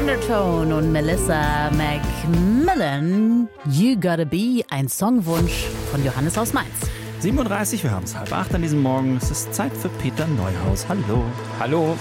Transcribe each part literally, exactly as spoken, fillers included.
Undertone und Melissa Macmillan. You Gotta Be, ein Songwunsch von Johannes aus Mainz. siebenunddreißig, wir haben es halb acht an diesem Morgen. Es ist Zeit für Peter Neuhaus. Hallo. Hallo.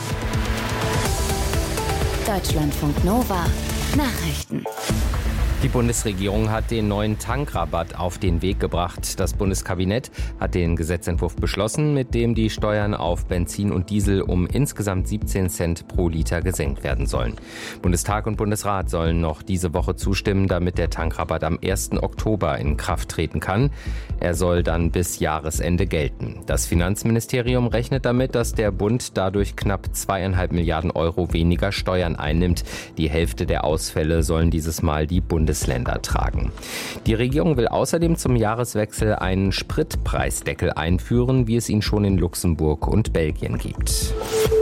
Deutschlandfunk Nova. Nachrichten. Die Bundesregierung hat den neuen Tankrabatt auf den Weg gebracht. Das Bundeskabinett hat den Gesetzentwurf beschlossen, mit dem die Steuern auf Benzin und Diesel um insgesamt siebzehn Cent pro Liter gesenkt werden sollen. Bundestag und Bundesrat sollen noch diese Woche zustimmen, damit der Tankrabatt am ersten Oktober in Kraft treten kann. Er soll dann bis Jahresende gelten. Das Finanzministerium rechnet damit, dass der Bund dadurch knapp zweieinhalb Milliarden Euro weniger Steuern einnimmt. Die Hälfte der Ausfälle sollen dieses Mal die Bundesländer tragen. Die Regierung will außerdem zum Jahreswechsel einen Spritpreisdeckel einführen, wie es ihn schon in Luxemburg und Belgien gibt.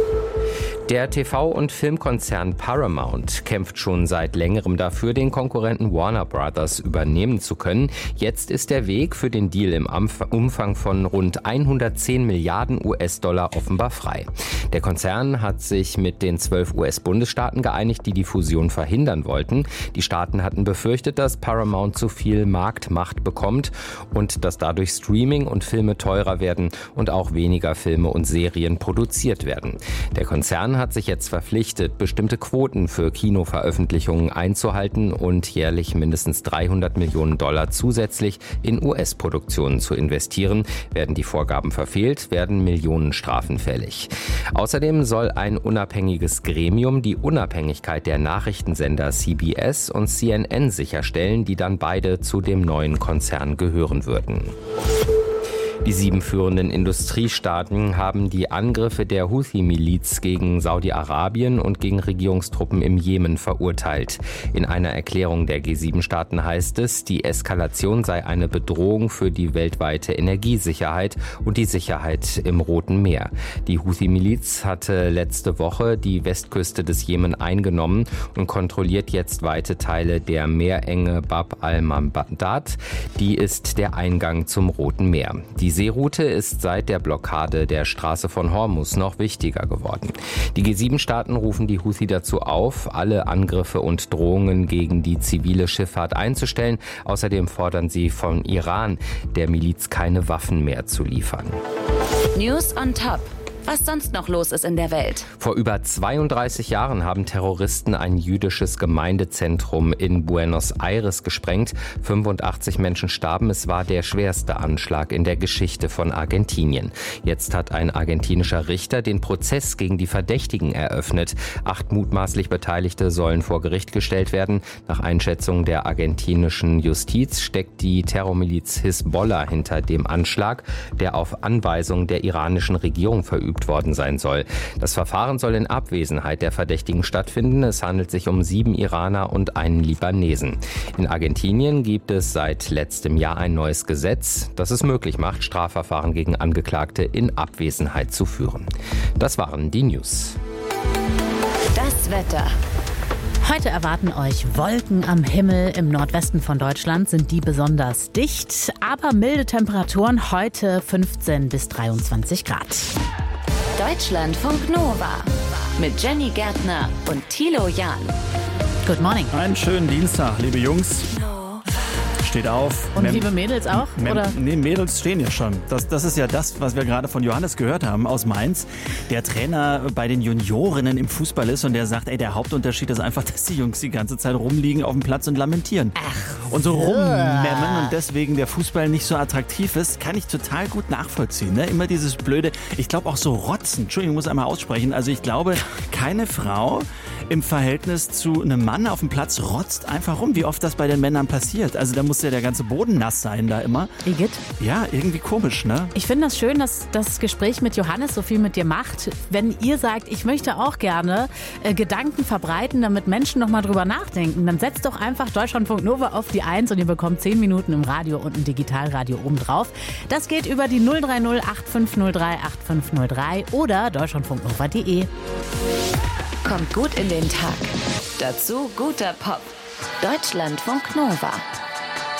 Der T V- und Filmkonzern Paramount kämpft schon seit längerem dafür, den Konkurrenten Warner Brothers übernehmen zu können. Jetzt ist der Weg für den Deal im Umfang von rund hundertzehn Milliarden U S-Dollar offenbar frei. Der Konzern hat sich mit den zwölf U S-Bundesstaaten geeinigt, die die Fusion verhindern wollten. Die Staaten hatten befürchtet, dass Paramount zu viel Marktmacht bekommt und dass dadurch Streaming und Filme teurer werden und auch weniger Filme und Serien produziert werden. Der Konzern hat sich jetzt verpflichtet, bestimmte Quoten für Kinoveröffentlichungen einzuhalten und jährlich mindestens dreihundert Millionen Dollar zusätzlich in U S-Produktionen zu investieren. Werden die Vorgaben verfehlt, werden Millionenstrafen fällig. Außerdem soll ein unabhängiges Gremium die Unabhängigkeit der Nachrichtensender C B S und C N N sicherstellen, die dann beide zu dem neuen Konzern gehören würden. Die sieben führenden Industriestaaten haben die Angriffe der Houthi-Miliz gegen Saudi-Arabien und gegen Regierungstruppen im Jemen verurteilt. In einer Erklärung der G sieben Staaten heißt es, die Eskalation sei eine Bedrohung für die weltweite Energiesicherheit und die Sicherheit im Roten Meer. Die Houthi-Miliz hatte letzte Woche die Westküste des Jemen eingenommen und kontrolliert jetzt weite Teile der Meerenge Bab al-Mandab. Die ist der Eingang zum Roten Meer. Die Seeroute ist seit der Blockade der Straße von Hormuz noch wichtiger geworden. Die G sieben Staaten rufen die Houthi dazu auf, alle Angriffe und Drohungen gegen die zivile Schifffahrt einzustellen. Außerdem fordern sie vom Iran, der Miliz keine Waffen mehr zu liefern. News on Top. Was sonst noch los ist in der Welt. Vor über zweiunddreißig Jahren haben Terroristen ein jüdisches Gemeindezentrum in Buenos Aires gesprengt. fünfundachtzig Menschen starben. Es war der schwerste Anschlag in der Geschichte von Argentinien. Jetzt hat ein argentinischer Richter den Prozess gegen die Verdächtigen eröffnet. Acht mutmaßlich Beteiligte sollen vor Gericht gestellt werden. Nach Einschätzung der argentinischen Justiz steckt die Terrormiliz Hisbollah hinter dem Anschlag, der auf Anweisung der iranischen Regierung verübt worden sein soll. Das Verfahren soll in Abwesenheit der Verdächtigen stattfinden. Es handelt sich um sieben Iraner und einen Libanesen. In Argentinien gibt es seit letztem Jahr ein neues Gesetz, das es möglich macht, Strafverfahren gegen Angeklagte in Abwesenheit zu führen. Das waren die News. Das Wetter. Heute erwarten euch Wolken am Himmel. Im Nordwesten von Deutschland sind die besonders dicht, aber milde Temperaturen, heute fünfzehn bis dreiundzwanzig Grad. Deutschlandfunk Nova mit Jenny Gärtner und Thilo Jahn. Good morning. Einen schönen Dienstag, liebe Jungs. Steht auf. Und Mem- liebe Mädels auch? Mem- oder? Nee, Mädels stehen ja schon. Das, das ist ja das, was wir gerade von Johannes gehört haben aus Mainz. Der Trainer bei den Juniorinnen im Fußball ist und der sagt, ey, der Hauptunterschied ist einfach, dass die Jungs die ganze Zeit rumliegen auf dem Platz und lamentieren. Ach, und so rummemmen und deswegen der Fußball nicht so attraktiv ist, kann ich total gut nachvollziehen. Ne? Immer dieses blöde, ich glaube auch so rotzen. Entschuldigung, ich muss einmal aussprechen. Also ich glaube, keine Frau im Verhältnis zu einem Mann auf dem Platz rotzt einfach rum, wie oft das bei den Männern passiert. Also da muss ja der ganze Boden nass sein da immer. Igitt. Ja, irgendwie komisch, ne? Ich finde das schön, dass das Gespräch mit Johannes so viel mit dir macht. Wenn ihr sagt, ich möchte auch gerne äh, Gedanken verbreiten, damit Menschen noch mal drüber nachdenken, dann setzt doch einfach Deutschlandfunk Nova auf die eins und ihr bekommt zehn Minuten im Radio und ein Digitalradio obendrauf. Das geht über die null drei null acht fünf null drei acht fünf null drei oder deutschlandfunknova punkt de. Kommt gut in den Tag. Dazu guter Pop. Deutschlandfunk Nova.